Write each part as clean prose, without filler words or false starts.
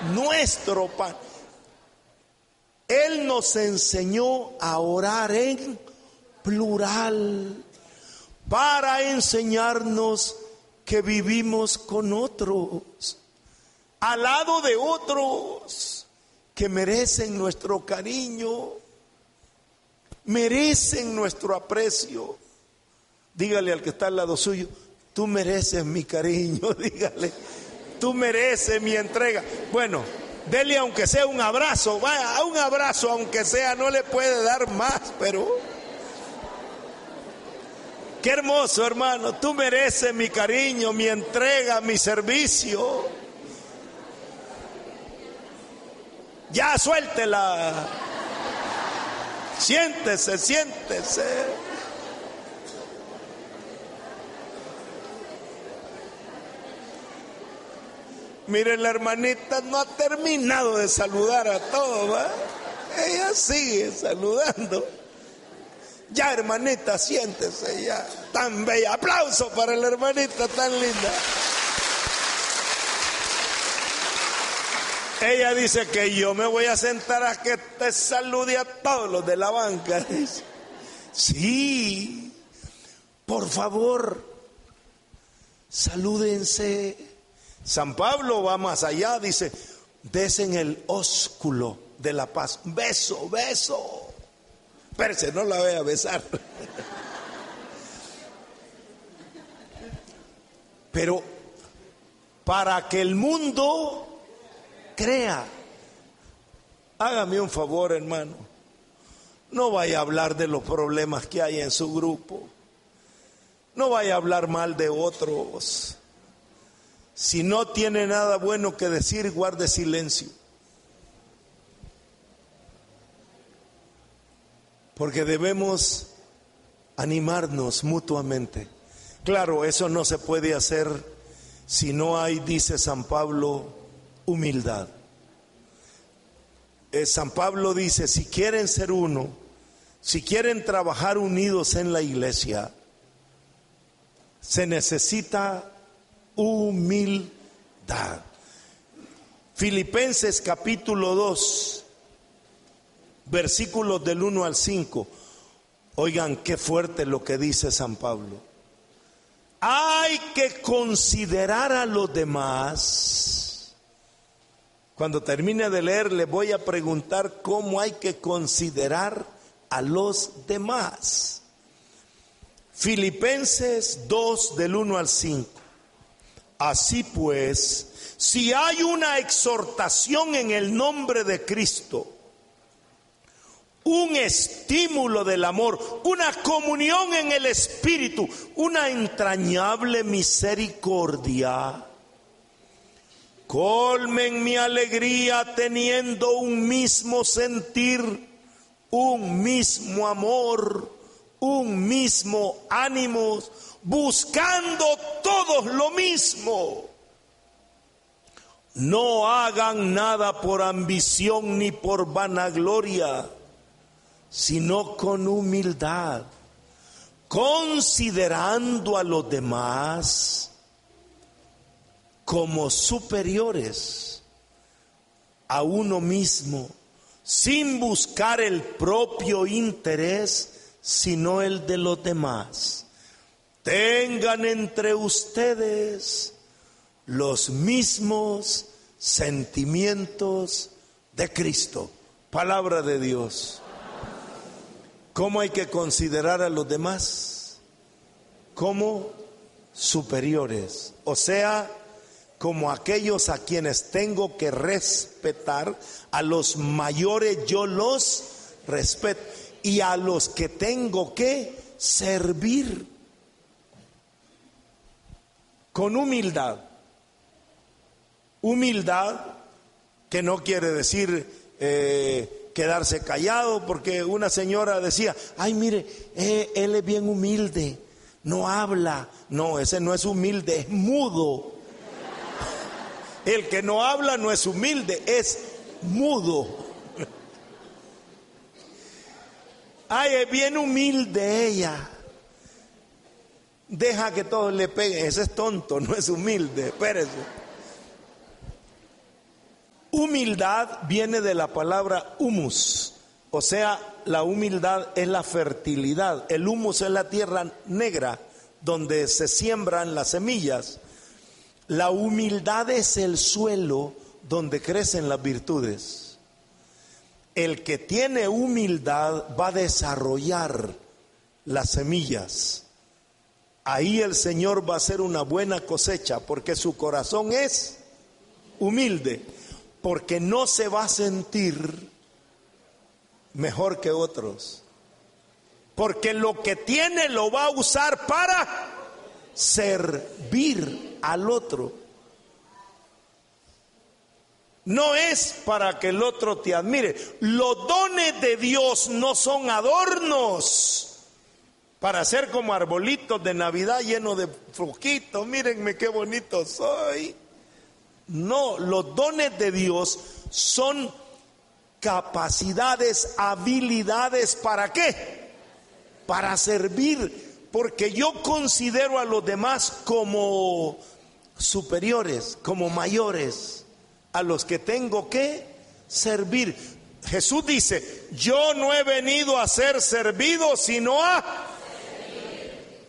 nuestro pan. Él nos enseñó a orar en plural para enseñarnos que vivimos con otros, al lado de otros que merecen nuestro cariño, merecen nuestro aprecio. Dígale al que está al lado suyo: tú mereces mi cariño. Dígale: tú mereces mi entrega. Bueno, dele aunque sea un abrazo, vaya, un abrazo aunque sea, no le puede dar más, pero qué hermoso, hermano. Tú mereces mi cariño, mi entrega, mi servicio. Ya suéltela. Siéntese, siéntese. Miren, la hermanita no ha terminado de saludar a todos, ¿va? Ella sigue saludando. Ya, hermanita, siéntese ya. Tan bella. Aplauso para la hermanita tan linda. Ella dice que yo me voy a sentar a que te salude a todos los de la banca. Sí, por favor, salúdense. San Pablo va más allá, dice: besen el ósculo de la paz. Beso, beso. Espérese, no la voy a besar. Pero para que el mundo crea, hágame un favor, hermano, no vaya a hablar de los problemas que hay en su grupo, no vaya a hablar mal de otros. Si no tiene nada bueno que decir, guarde silencio, porque debemos animarnos mutuamente. Claro, eso no se puede hacer si no hay, dice San Pablo, humildad. San Pablo dice: si quieren ser uno, si quieren trabajar unidos en la iglesia, se necesita humildad. Filipenses capítulo 2, versículos del 1 al 5. Oigan qué fuerte lo que dice San Pablo. Hay que considerar a los demás. Cuando termine de leer, le voy a preguntar cómo hay que considerar a los demás. Filipenses 2, del 1 al 5. Así pues, si hay una exhortación en el nombre de Cristo, un estímulo del amor, una comunión en el Espíritu, una entrañable misericordia, colmen mi alegría teniendo un mismo sentir, un mismo amor, un mismo ánimo, buscando todos lo mismo. No hagan nada por ambición ni por vanagloria, sino con humildad, considerando a los demás como superiores a uno mismo, sin buscar el propio interés, sino el de los demás. Tengan entre ustedes los mismos sentimientos de Cristo. Palabra de Dios. ¿Cómo hay que considerar a los demás? Como superiores, o sea, como aquellos a quienes tengo que respetar. A los mayores yo los respeto, y a los que tengo que servir con humildad. Humildad que no quiere decir quedarse callado, porque una señora decía: ay, mire, él es bien humilde, no habla. No, ese no es humilde, es mudo. El que no habla no es humilde, es mudo. Ay, es bien humilde ella, deja que todos le peguen. Ese es tonto, no es humilde. Espérese. Humildad viene de la palabra humus, o sea, la humildad es la fertilidad. El humus es la tierra negra donde se siembran las semillas. La humildad es el suelo donde crecen las virtudes. El que tiene humildad va a desarrollar las semillas. Ahí el Señor va a hacer una buena cosecha, porque su corazón es humilde, porque no se va a sentir mejor que otros, porque lo que tiene lo va a usar para servir al otro. No es para que el otro te admire. Los dones de Dios no son adornos para ser como arbolitos de Navidad llenos de foquitos. Mírenme qué bonito soy. No, los dones de Dios son capacidades, habilidades. ¿Para qué? Para servir, porque yo considero a los demás como superiores, como mayores, a los que tengo que servir. Jesús dice: yo no he venido a ser servido, sino a servir.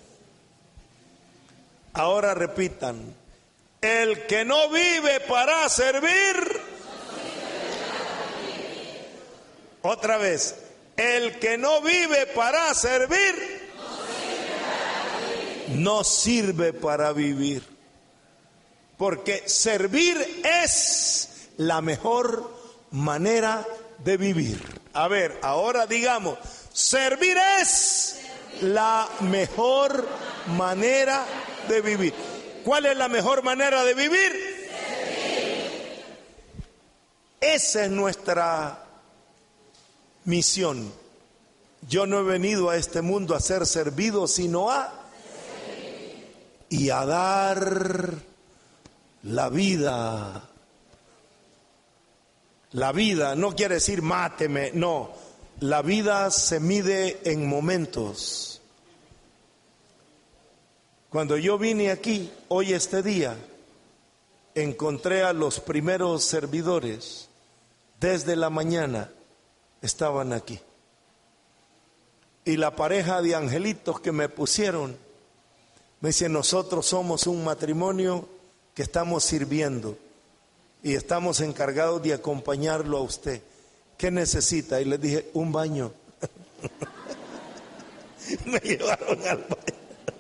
Ahora repitan: el que no vive para servir. Otra vez: el que no vive para servir no sirve para vivir. Porque servir es la mejor manera de vivir. A ver, ahora digamos: servir es la mejor manera de vivir. ¿Cuál es la mejor manera de vivir? Servir. Esa es nuestra misión. Yo no he venido a este mundo a ser servido, sino a servir y a dar la vida. La vida no quiere decir máteme, no. La vida se mide en momentos. Cuando yo vine aquí, hoy este día, encontré a los primeros servidores. Desde la mañana estaban aquí. Y la pareja de angelitos que me pusieron, me dice: nosotros somos un matrimonio que estamos sirviendo y estamos encargados de acompañarlo a usted. ¿Qué necesita? Y les dije: un baño. Me llevaron al baño.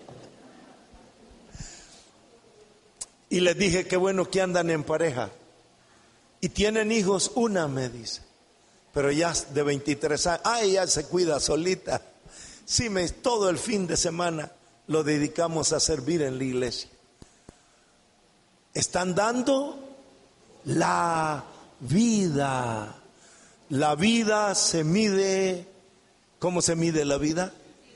Y les dije: qué bueno que andan en pareja. Y tienen hijos. Una, me dice, pero ya de 23 años. Ella se cuida solita. Sí, todo el fin de semana lo dedicamos a servir en la iglesia. Están dando la vida. La vida se mide. ¿Cómo se mide la vida?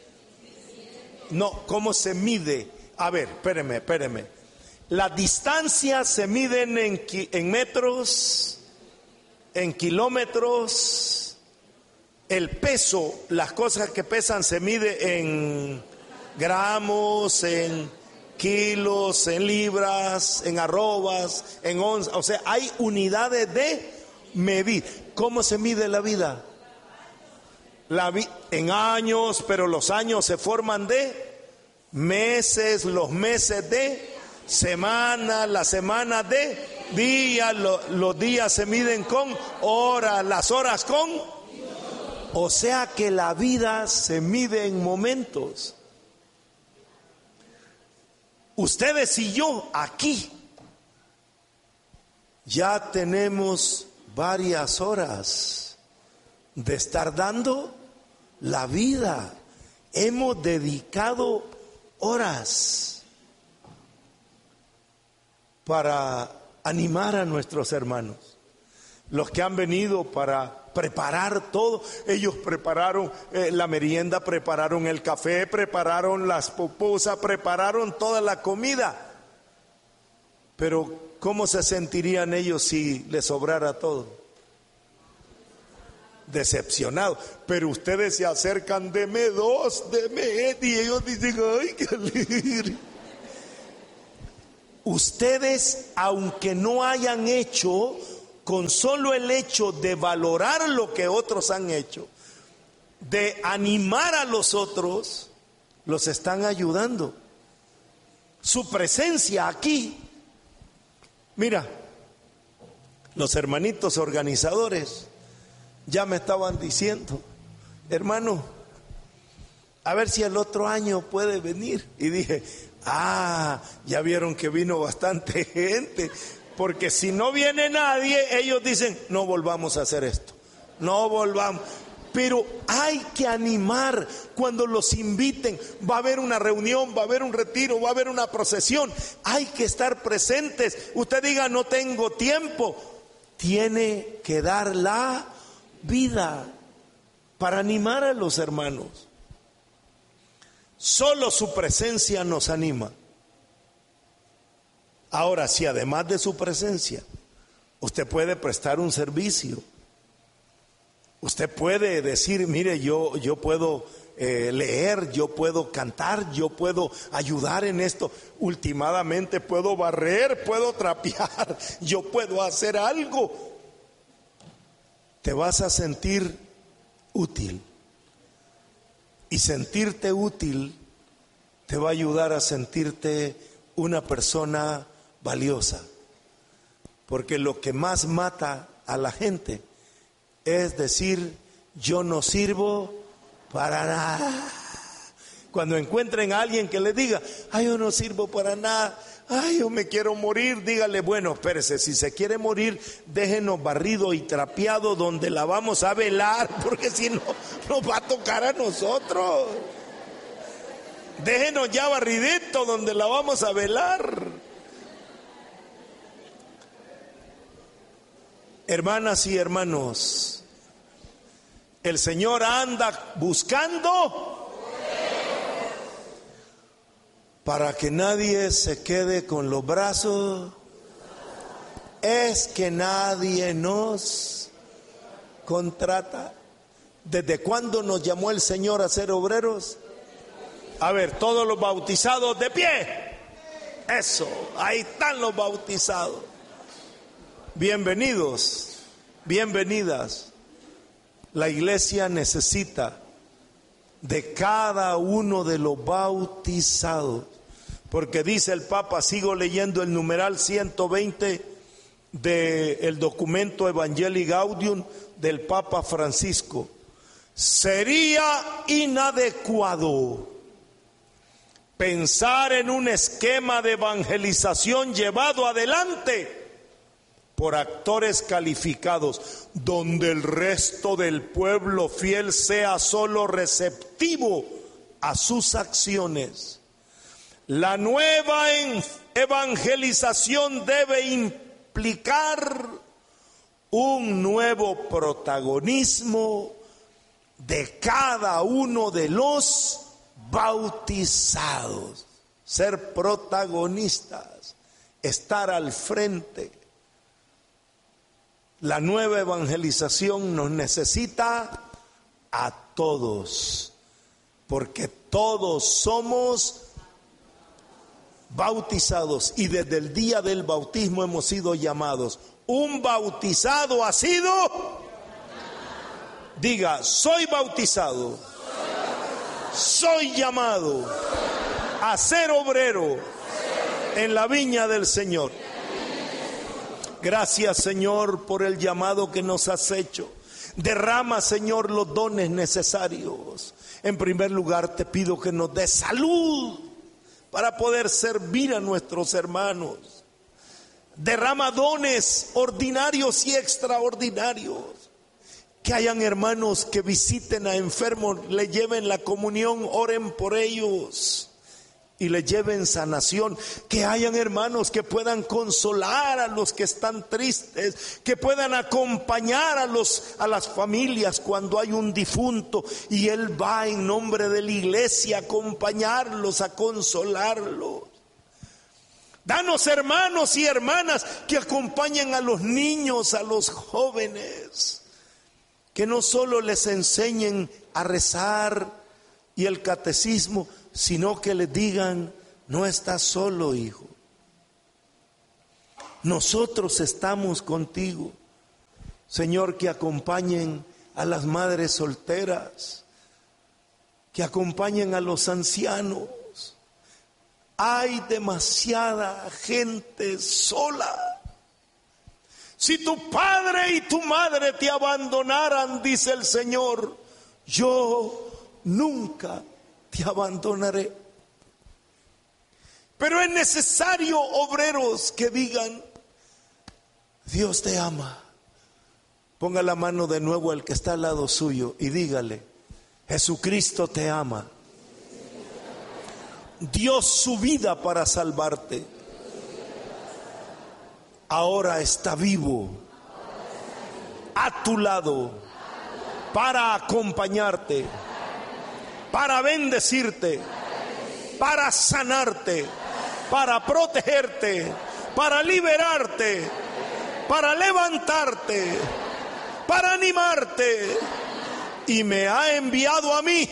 No, ¿cómo se mide? A ver, espéreme. Las distancias se miden en metros, en kilómetros. El peso, las cosas que pesan se mide en gramos, en kilos, en libras, en arrobas, en onzas. O sea, hay unidades de medir. ¿Cómo se mide la vida? En años, pero los años se forman de meses, los meses de semana, las semanas de días, los días se miden con horas, las horas con. O sea que la vida se mide en momentos. Ustedes y yo aquí ya tenemos varias horas de estar dando la vida. Hemos dedicado horas para animar a nuestros hermanos, los que han venido para preparar todo. Ellos prepararon la merienda, prepararon el café, prepararon las pupusas, prepararon toda la comida. Pero ¿cómo se sentirían ellos si les sobrara todo? Decepcionados. Pero ustedes se acercan: deme dos, y ellos dicen: ay, qué alegre. Ustedes, aunque no hayan hecho con solo el hecho de valorar lo que otros han hecho, de animar a los otros, los están ayudando. Su presencia aquí, mira, los hermanitos organizadores ya me estaban diciendo, hermano, a ver si el otro año puede venir. Y dije, ya vieron que vino bastante gente, porque si no viene nadie, ellos dicen, no volvamos a hacer esto, no volvamos. Pero hay que animar cuando los inviten. Va a haber una reunión, va a haber un retiro, va a haber una procesión. Hay que estar presentes. Usted diga, no tengo tiempo. Tiene que dar la vida para animar a los hermanos. Solo su presencia nos anima. Ahora, si además de su presencia, usted puede prestar un servicio, usted puede decir, mire, yo puedo leer, yo puedo cantar, yo puedo ayudar en esto, últimamente puedo barrer, puedo trapear, yo puedo hacer algo. Te vas a sentir útil. Y sentirte útil te va a ayudar a sentirte una persona valiosa. Porque lo que más mata a la gente es decir, yo no sirvo para nada. Cuando encuentren a alguien que le diga, yo no sirvo para nada, yo me quiero morir, dígale, bueno, espérese, si se quiere morir, déjenos barrido y trapeado donde la vamos a velar, porque si no, nos va a tocar a nosotros. Déjenos ya barridito donde la vamos a velar. Hermanas y hermanos, el Señor anda buscando para que nadie se quede con los brazos. Es que nadie nos contrata. ¿Desde cuándo nos llamó el Señor a ser obreros? A ver, todos los bautizados de pie. Eso, ahí están los bautizados. Bienvenidos, bienvenidas. La iglesia necesita de cada uno de los bautizados, porque dice el Papa, sigo leyendo el numeral 120 del documento Evangelii Gaudium del Papa Francisco. Sería inadecuado pensar en un esquema de evangelización llevado adelante por actores calificados, donde el resto del pueblo fiel sea solo receptivo a sus acciones. La nueva evangelización debe implicar un nuevo protagonismo de cada uno de los bautizados. Ser protagonistas, estar al frente. La nueva evangelización nos necesita a todos, porque todos somos bautizados y desde el día del bautismo hemos sido llamados. Un bautizado ha sido, diga, soy bautizado, soy llamado a ser obrero en la viña del Señor. Gracias, Señor, por el llamado que nos has hecho. Derrama, Señor, los dones necesarios. En primer lugar, te pido que nos des salud para poder servir a nuestros hermanos. Derrama dones ordinarios y extraordinarios. Que hayan hermanos que visiten a enfermos, le lleven la comunión, oren por ellos y le lleven sanación. Que hayan hermanos que puedan consolar a los que están tristes, que puedan acompañar a las familias cuando hay un difunto y él va en nombre de la iglesia a acompañarlos, a consolarlos. Danos hermanos y hermanas que acompañen a los niños, a los jóvenes, que no solo les enseñen a rezar y el catecismo, sino que les digan, no estás solo, hijo. Nosotros estamos contigo. Señor, que acompañen a las madres solteras, que acompañen a los ancianos. Hay demasiada gente sola. Si tu padre y tu madre te abandonaran, dice el Señor, yo nunca te abandonaré. Pero es necesario obreros que digan, Dios te ama. Ponga la mano de nuevo al que está al lado suyo y dígale, Jesucristo te ama. Dio su vida para salvarte. Ahora está vivo a tu lado para acompañarte, para bendecirte, para sanarte, para protegerte, para liberarte, para levantarte, para animarte, y me ha enviado a mí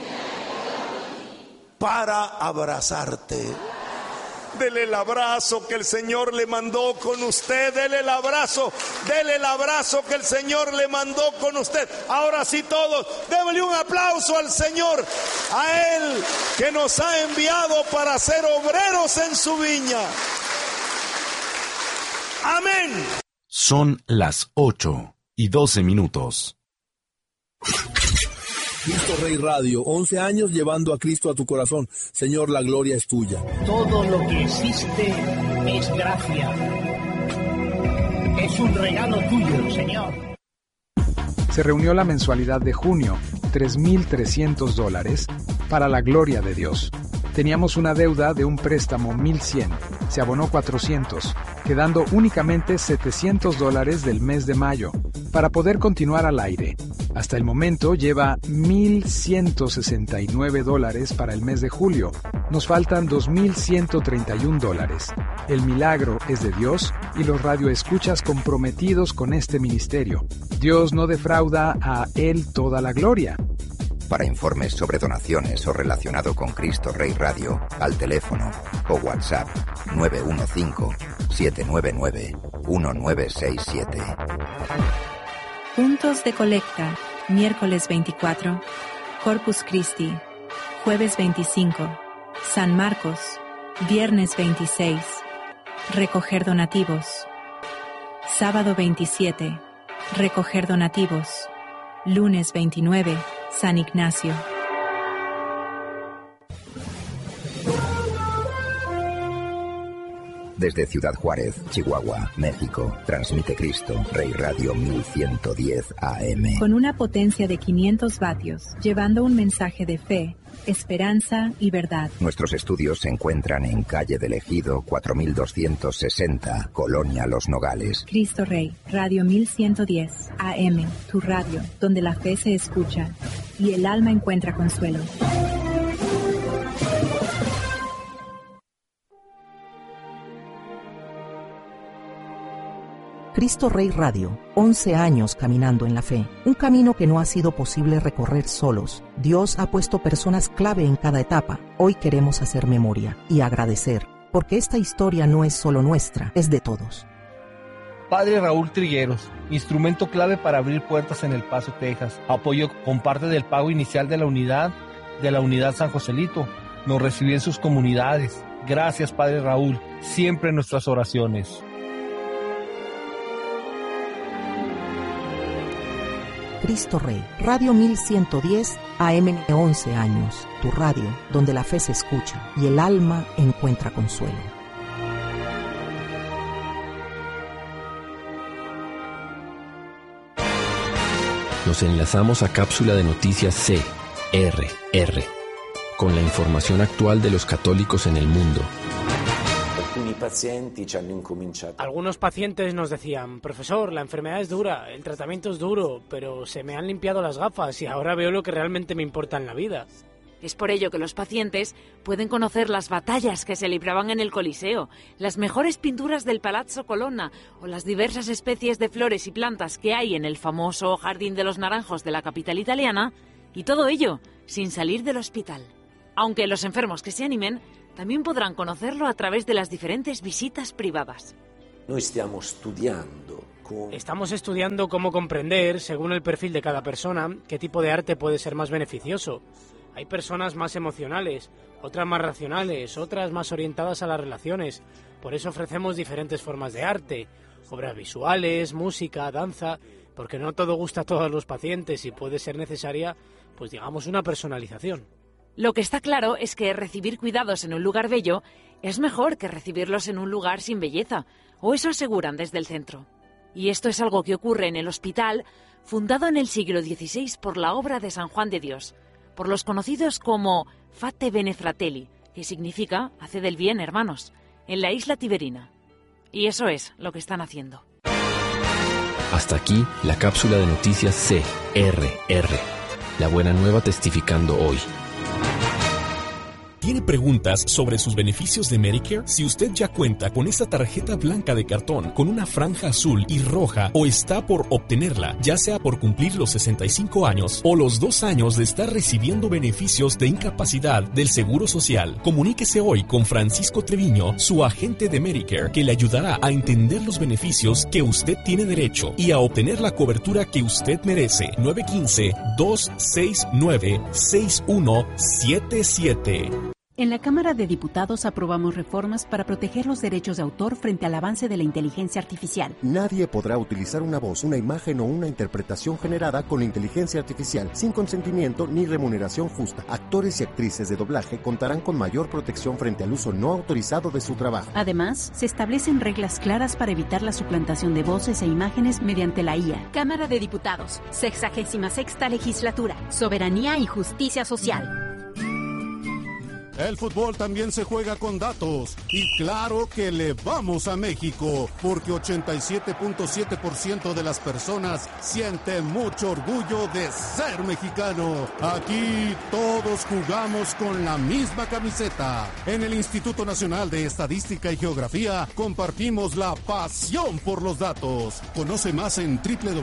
para abrazarte. Dele el abrazo que el Señor le mandó con usted. Dele el abrazo que el Señor le mandó con usted. Ahora sí todos, démosle un aplauso al Señor, a Él que nos ha enviado para ser obreros en su viña. Amén. Son las 8:12. Cristo Rey Radio, 11 años llevando a Cristo a tu corazón. Señor, la gloria es tuya. Todo lo que existe es gracia. Es un regalo tuyo, Señor. Se reunió la mensualidad de junio, $3,300, para la gloria de Dios. Teníamos una deuda de un préstamo $1,100, se abonó $400, quedando únicamente $700 del mes de mayo, para poder continuar al aire. Hasta el momento lleva $1,169 para el mes de julio. Nos faltan $2,131. El milagro es de Dios y los radioescuchas comprometidos con este ministerio. Dios no defrauda a Él toda la gloria. Para informes sobre donaciones o relacionado con Cristo Rey Radio, al teléfono o WhatsApp 915-799-1967. Puntos de colecta, miércoles 24, Corpus Christi, jueves 25, San Marcos, viernes 26, recoger donativos, sábado 27, recoger donativos, lunes 29, San Ignacio. Desde Ciudad Juárez, Chihuahua, México, transmite Cristo Rey Radio 1110 AM. Con una potencia de 500 vatios, llevando un mensaje de fe, esperanza y verdad. Nuestros estudios se encuentran en calle del Ejido 4260, Colonia Los Nogales. Cristo Rey, Radio 1110 AM, tu radio, donde la fe se escucha y el alma encuentra consuelo. Cristo Rey Radio, 11 años caminando en la fe. Un camino que no ha sido posible recorrer solos. Dios ha puesto personas clave en cada etapa. Hoy queremos hacer memoria y agradecer, porque esta historia no es solo nuestra, es de todos. Padre Raúl Trigueros, instrumento clave para abrir puertas en El Paso, Texas. Apoyo con parte del pago inicial de la unidad San Joselito. Nos recibió en sus comunidades. Gracias, Padre Raúl, siempre en nuestras oraciones. Cristo Rey, Radio 1110 AM, 11 años, tu radio, donde la fe se escucha y el alma encuentra consuelo. Nos enlazamos a Cápsula de Noticias CRR, con la información actual de los católicos en el mundo. Algunos pacientes nos decían, profesor, la enfermedad es dura, el tratamiento es duro, pero se me han limpiado las gafas y ahora veo lo que realmente me importa en la vida. Es por ello que los pacientes pueden conocer las batallas que se libraban en el Coliseo, las mejores pinturas del Palazzo Colonna o las diversas especies de flores y plantas que hay en el famoso Jardín de los Naranjos de la capital italiana, y todo ello sin salir del hospital. Aunque los enfermos que se animen también podrán conocerlo a través de las diferentes visitas privadas. Noi stiamo studiando Estamos estudiando cómo comprender, según el perfil de cada persona, qué tipo de arte puede ser más beneficioso. Hay personas más emocionales, otras más racionales, otras más orientadas a las relaciones. Por eso ofrecemos diferentes formas de arte, obras visuales, música, danza, porque no todo gusta a todos los pacientes y puede ser necesaria, pues digamos, una personalización. Lo que está claro es que recibir cuidados en un lugar bello es mejor que recibirlos en un lugar sin belleza, o eso aseguran desde el centro. Y esto es algo que ocurre en el hospital, fundado en el siglo XVI por la obra de San Juan de Dios, por los conocidos como Fate Bene Fratelli, que significa haced el bien, hermanos, en la isla Tiberina. Y eso es lo que están haciendo. Hasta aquí la cápsula de noticias CRR. La buena nueva testificando hoy. ¿Tiene preguntas sobre sus beneficios de Medicare? Si usted ya cuenta con esa tarjeta blanca de cartón con una franja azul y roja o está por obtenerla, ya sea por cumplir los 65 años o los 2 años de estar recibiendo beneficios de incapacidad del Seguro Social, comuníquese hoy con Francisco Treviño, su agente de Medicare, que le ayudará a entender los beneficios que usted tiene derecho y a obtener la cobertura que usted merece. 915-269-6177. En la Cámara de Diputados aprobamos reformas para proteger los derechos de autor frente al avance de la inteligencia artificial. Nadie podrá utilizar una voz, una imagen o una interpretación generada con inteligencia artificial sin consentimiento ni remuneración justa. Actores y actrices de doblaje contarán con mayor protección frente al uso no autorizado de su trabajo. Además, se establecen reglas claras para evitar la suplantación de voces e imágenes mediante la IA. Cámara de Diputados, 66ª Legislatura, Soberanía y Justicia Social. El fútbol también se juega con datos y claro que le vamos a México porque 87.7% de las personas sienten mucho orgullo de ser mexicano. Aquí todos jugamos con la misma camiseta. En el Instituto Nacional de Estadística y Geografía compartimos la pasión por los datos. Conoce más en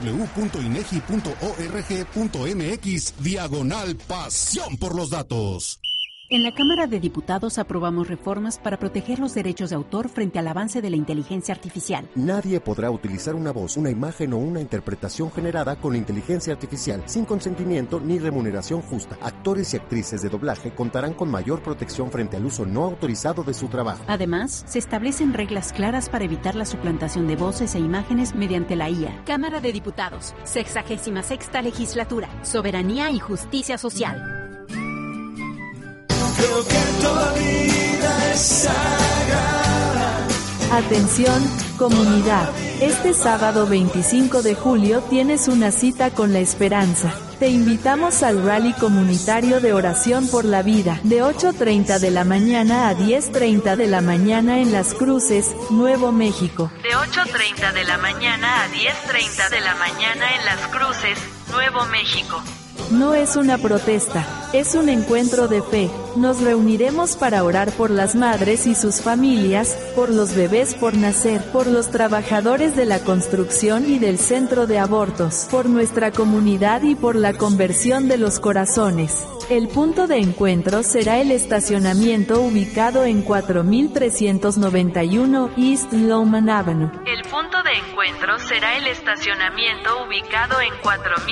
www.inegi.org.mx/pasión por los datos. En la Cámara de Diputados aprobamos reformas para proteger los derechos de autor frente al avance de la inteligencia artificial. Nadie podrá utilizar una voz, una imagen o una interpretación generada con inteligencia artificial sin consentimiento ni remuneración justa. Actores y actrices de doblaje contarán con mayor protección frente al uso no autorizado de su trabajo. Además, se establecen reglas claras para evitar la suplantación de voces e imágenes mediante la IA. Cámara de Diputados, 66ª Legislatura, Soberanía y Justicia Social. Creo que toda vida es sagrada. Atención, comunidad. Este sábado 25 de julio tienes una cita con la esperanza. Te invitamos al rally comunitario de oración por la vida, de 8:30 de la mañana a 10:30 de la mañana en Las Cruces, Nuevo México. De 8:30 de la mañana a 10:30 de la mañana en Las Cruces, Nuevo México. No es una protesta, es un encuentro de fe. Nos reuniremos para orar por las madres y sus familias, por los bebés por nacer, por los trabajadores de la construcción y del centro de abortos, por nuestra comunidad y por la conversión de los corazones. El punto de encuentro será el estacionamiento ubicado en 4391 East Lowman Avenue. El punto de encuentro será el estacionamiento ubicado en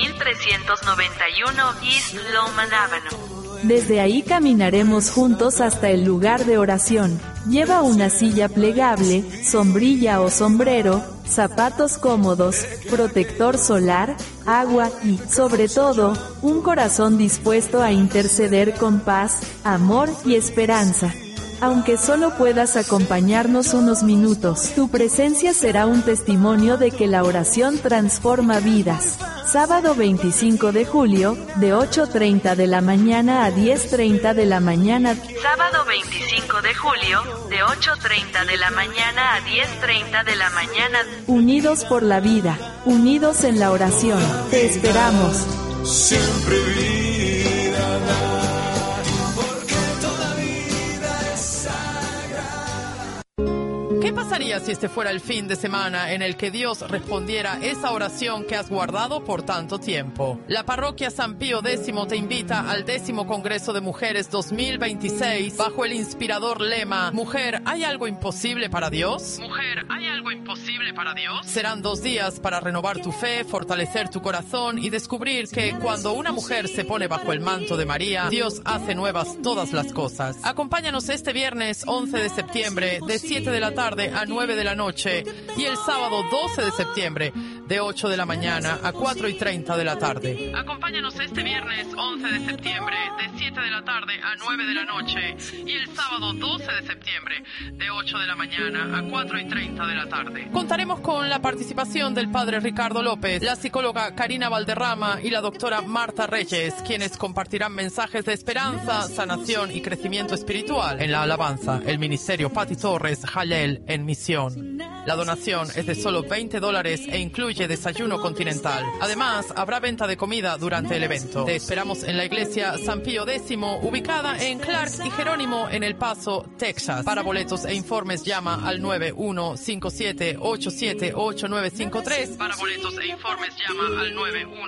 4391 East Lowman Avenue. Desde ahí caminaremos juntos hasta el lugar de oración. Lleva una silla plegable, sombrilla o sombrero, zapatos cómodos, protector solar, agua y, sobre todo, un corazón dispuesto a interceder con paz, amor y esperanza. Aunque solo puedas acompañarnos unos minutos, tu presencia será un testimonio de que la oración transforma vidas. Sábado 25 de julio, de 8:30 de la mañana a 10:30 de la mañana. Sábado 25 de julio, de 8:30 de la mañana a 10:30 de la mañana. Unidos por la vida, unidos en la oración. Te esperamos. Siempre vida da. ¿Qué pasa pasaría si este fuera el fin de semana en el que Dios respondiera esa oración que has guardado por tanto tiempo? La parroquia San Pío X te invita al 10º Congreso de Mujeres 2026 bajo el inspirador lema Mujer, ¿hay algo imposible para Dios? Mujer, ¿hay algo imposible para Dios? Serán 2 días para renovar tu fe, fortalecer tu corazón y descubrir que cuando una mujer se pone bajo el manto de María, Dios hace nuevas todas las cosas. Acompáñanos este viernes 11 de septiembre de 7 de la tarde a 9 de la noche y el sábado 12 de septiembre de 8 de la mañana a 4:30 de la tarde. Acompáñanos este viernes 11 de septiembre de 7 de la tarde a 9 de la noche y el sábado 12 de septiembre de 8 de la mañana a 4:30 de la tarde. Contaremos con la participación del padre Ricardo López, la psicóloga Karina Valderrama y la doctora Marta Reyes, quienes compartirán mensajes de esperanza, sanación y crecimiento espiritual. En la alabanza, el ministerio Pati Torres, Jalel en misión. La donación es de solo $20 e incluye desayuno continental. Además, habrá venta de comida durante el evento. Te esperamos en la iglesia San Pío X, ubicada en Clark y Jerónimo en El Paso, Texas. Para boletos e informes llama al 9157878953. Para boletos e informes llama al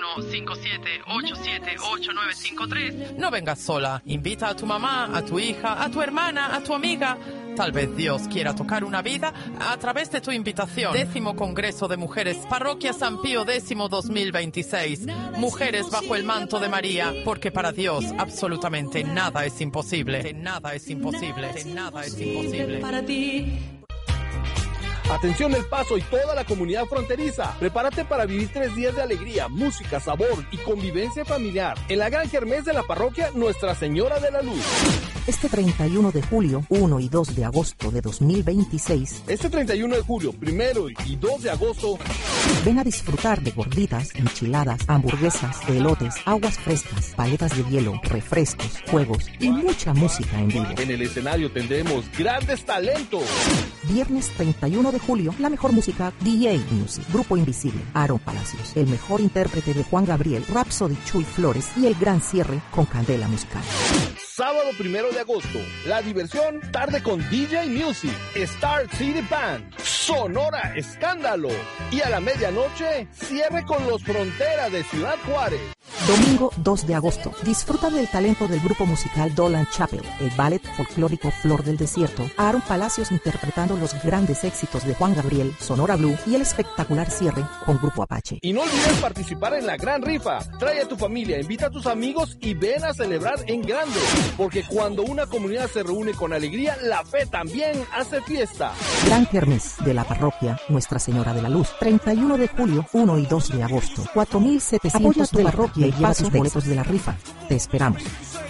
9157878953. No vengas sola. Invita a tu mamá, a tu hija, a tu hermana, a tu amiga. Tal vez Dios quiera tocar una vida a través de tu invitación. 10º Congreso de Mujeres, Parroquia San Pío X 2026. Mujeres bajo el manto de María, porque para Dios absolutamente nada es imposible. Nada es imposible. Nada es imposible. Para ti. Atención El Paso y toda la comunidad fronteriza. Prepárate para vivir 3 días de alegría, música, sabor y convivencia familiar en la gran kermés de la parroquia Nuestra Señora de la Luz. Este 31 de julio, 1 y 2 de agosto de 2026. Este 31 de julio, 1 y 2 de agosto. Ven a disfrutar de gorditas, enchiladas, hamburguesas, elotes, aguas frescas, paletas de hielo, refrescos, juegos y mucha música en vivo. En el escenario tendremos grandes talentos. Viernes 31 de julio, la mejor música, DJ Music, Grupo Invisible, Aaron Palacios, el mejor intérprete de Juan Gabriel, Rhapsody Chuy Flores y el gran cierre con Candela Musical. Sábado 1 de agosto, la diversión, tarde con DJ Music, Star City Band, Sonora Escándalo y a la medianoche, cierre con Los Fronteras de Ciudad Juárez. Domingo 2 de agosto, disfruta del talento del grupo musical Dolan Chapel, el ballet folclórico Flor del Desierto, Aaron Palacios interpretando los grandes éxitos de Juan Gabriel, Sonora Blue y el espectacular cierre con Grupo Apache. Y no olvides participar en la gran rifa. Trae a tu familia, invita a tus amigos y ven a celebrar en grande. Porque cuando una comunidad se reúne con alegría, la fe también hace fiesta. Gran kermés de la parroquia Nuestra Señora de la Luz, 31 de julio, 1 y 2 de agosto, 4,700 Apoya tu de parroquia y lleva tus boletos de la rifa. Te esperamos.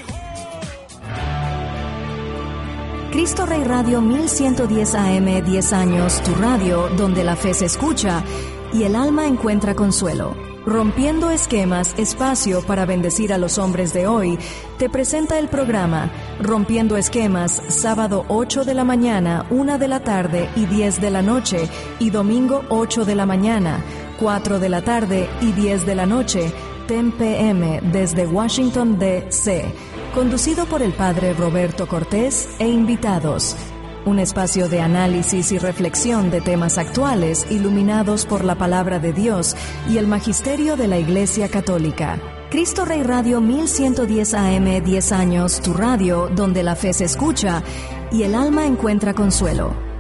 Cristo Rey Radio 1110 AM, 10 años, tu radio donde la fe se escucha y el alma encuentra consuelo. Rompiendo esquemas, espacio para bendecir a los hombres de hoy, te presenta el programa Rompiendo Esquemas, sábado 8 de la mañana, 1 de la tarde y 10 de la noche, y domingo 8 de la mañana, 4 de la tarde y 10 de la noche, 10 p.m. desde Washington, D.C., conducido por el padre Roberto Cortés e invitados. Un espacio de análisis y reflexión de temas actuales iluminados por la palabra de Dios y el magisterio de la Iglesia Católica. Cristo Rey Radio 1110 AM, 10 años, tu radio donde la fe se escucha y el alma encuentra consuelo.